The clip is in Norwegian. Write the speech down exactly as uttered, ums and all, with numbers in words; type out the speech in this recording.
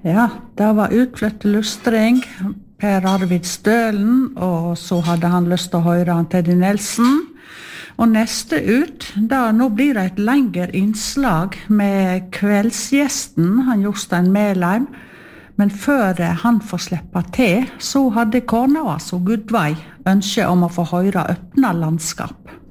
Ja, det var utflytt lustring, Per Arvid Stølen, og så hadde han lyst til å høre han Teddy Nelson. Og neste ut, da nå blir det et lengre innslag med kveldsgjesten, han Jostein Melheim. Men før han får slippe til, så hadde kona, altså Gudveig, ønske om å få høre Øpna landskap.